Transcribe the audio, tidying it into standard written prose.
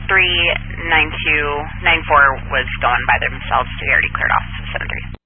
7-3, 9-2, 9-4 was going by themselves. We already cleared off 7-3.